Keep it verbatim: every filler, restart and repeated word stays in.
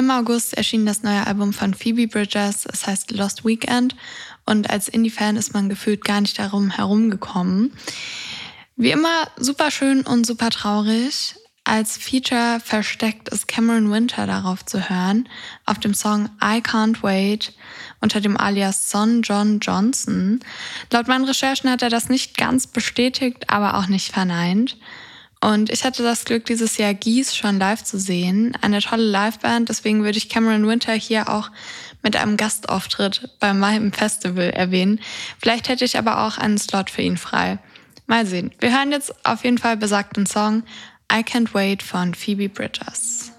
Im August erschien das neue Album von Phoebe Bridgers, es heißt Lost Weekend, und als Indie-Fan ist man gefühlt gar nicht darum herumgekommen. Wie immer super schön und super traurig. Als Feature versteckt ist Cameron Winter darauf zu hören, auf dem Song I Can't Wait unter dem Alias Son John Johnson. Laut meinen Recherchen hat er das nicht ganz bestätigt, aber auch nicht verneint. Und ich hatte das Glück, dieses Jahr Geese schon live zu sehen. Eine tolle Liveband, deswegen würde ich Cameron Winter hier auch mit einem Gastauftritt beim Malm Festival erwähnen. Vielleicht hätte ich aber auch einen Slot für ihn frei. Mal sehen. Wir hören jetzt auf jeden Fall besagten Song I Can't Wait von Phoebe Bridgers.